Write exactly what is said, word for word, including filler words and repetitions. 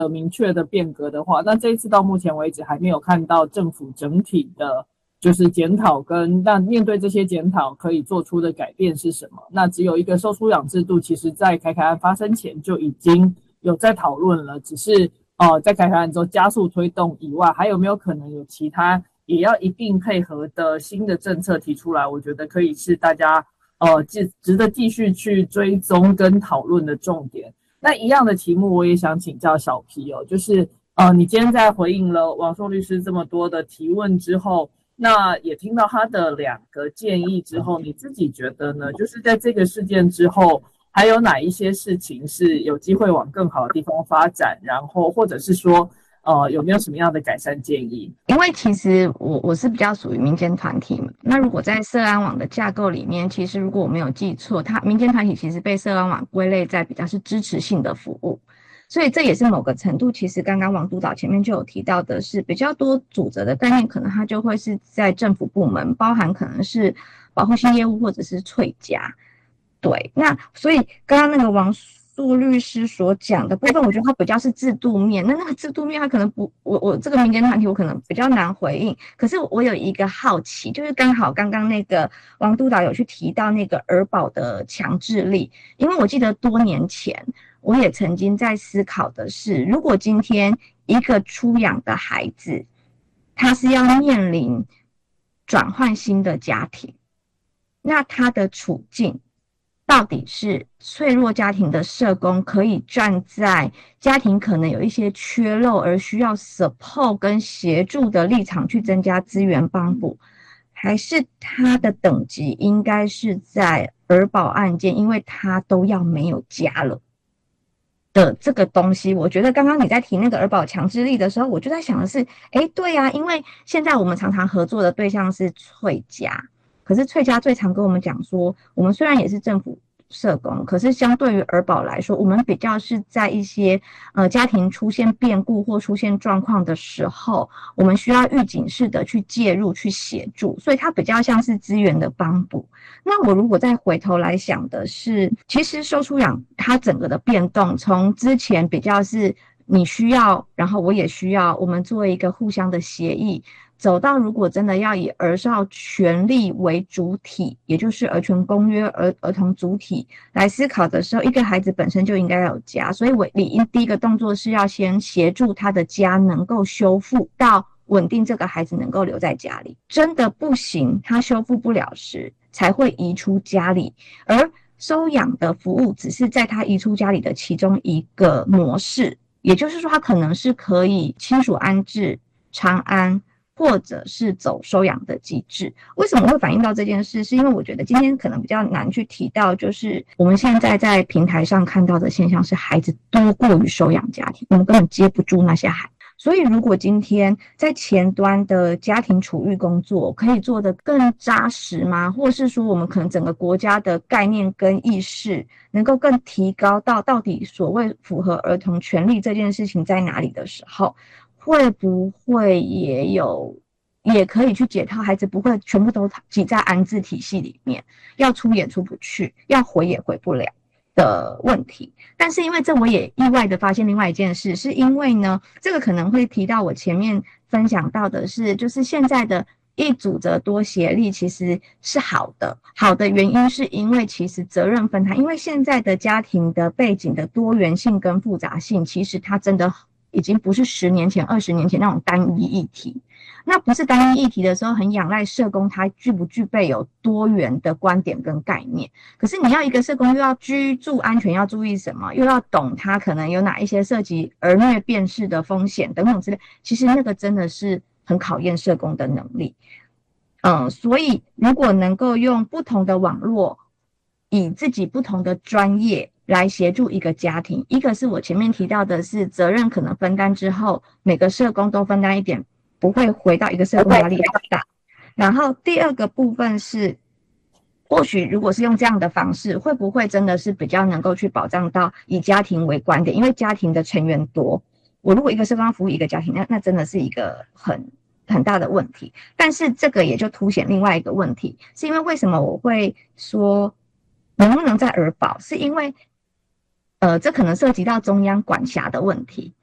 明确的变革的话，那这一次到目前为止还没有看到政府整体的就是检讨跟那面对这些检讨可以做出的改变是什么。那只有一个收出养制度，其实在凯凯案发生前就已经有在讨论了，只是呃在凯凯案之后加速推动以外，还有没有可能有其他也要一并配合的新的政策提出来，我觉得可以是大家呃值得继续去追踪跟讨论的重点。那一样的题目我也想请教小皮哦，就是呃你今天在回应了王硕律师这么多的提问之后，那也听到他的两个建议之后，你自己觉得呢？就是在这个事件之后，还有哪一些事情是有机会往更好的地方发展？然后或者是说，呃，有没有什么样的改善建议？ 因为其实我我是比较属于民间团体嘛，那如果在社安网的架构里面，其实如果我没有记错，它民间团体其实被社安网归类在比较是支持性的服务，所以这也是某个程度，其实刚刚王督导前面就有提到的是比较多主责的概念，可能它就会是在政府部门，包含可能是保护性业务或者是翠家。对，那所以刚刚那个王杜律师所讲的部分，我觉得它比较是制度面。那那个制度面，它可能不，我我这个民间团体，我可能比较难回应。可是我有一个好奇，就是刚好刚刚那个王督导有去提到那个儿保的强制力，因为我记得多年前我也曾经在思考的是，如果今天一个出养的孩子，他是要面临转换新的家庭，那他的处境到底是脆弱家庭的社工可以站在家庭可能有一些缺漏而需要 support 跟协助的立场去增加资源帮补，还是他的等级应该是在儿保案件，因为他都要没有家了的这个东西。我觉得刚刚你在提那个儿保强制力的时候，我就在想的是，诶，对啊，因为现在我们常常合作的对象是翠家，可是翠家最常跟我们讲说，我们虽然也是政府社工，可是相对于儿保来说，我们比较是在一些呃家庭出现变故或出现状况的时候，我们需要预警式的去介入去协助，所以它比较像是资源的帮补。那我如果再回头来想的是，其实收出养它整个的变动，从之前比较是你需要，然后我也需要，我们做一个互相的协议。走到如果真的要以儿少权利为主体，也就是儿权公约、儿儿童主体来思考的时候，一个孩子本身就应该要有家，所以我理应第一个动作是要先协助他的家能够修复到稳定，这个孩子能够留在家里。真的不行，他修复不了时，才会移出家里，而收养的服务只是在他移出家里的其中一个模式，也就是说，他可能是可以亲属安置、长安。或者是走收养的机制。为什么会反映到这件事？是因为我觉得今天可能比较难去提到，就是我们现在在平台上看到的现象是孩子多过于收养家庭，我们根本接不住那些孩子。所以如果今天在前端的家庭处遇工作可以做得更扎实吗？或是说我们可能整个国家的概念跟意识能够更提高到到底所谓符合儿童权利这件事情在哪里的时候，会不会也有也可以去解套，孩子不会全部都挤在安置体系里面，要出也出不去，要回也回不了的问题。但是因为这我也意外的发现另外一件事，是因为呢，这个可能会提到我前面分享到的是，就是现在的一组则多协力其实是好的，好的原因是因为其实责任分摊，因为现在的家庭的背景的多元性跟复杂性，其实它真的已经不是十年前、二十年前那种单一议题。那不是单一议题的时候，很仰赖社工他具不具备有多元的观点跟概念。可是你要一个社工又要居住安全要注意什么，又要懂他可能有哪一些涉及儿虐辨识的风险等等之类，其实那个真的是很考验社工的能力。嗯，所以如果能够用不同的网络，以自己不同的专业来协助一个家庭，一个是我前面提到的是责任可能分担之后，每个社工都分担一点，不会回到一个社工压力很大。然后第二个部分是，或许如果是用这样的方式，会不会真的是比较能够去保障到以家庭为观点，因为家庭的成员多，我如果一个社工要服务一个家庭，那那真的是一个很很大的问题。但是这个也就凸显另外一个问题，是因为为什么我会说能不能在儿保，是因为呃，这可能涉及到中央管辖的问题。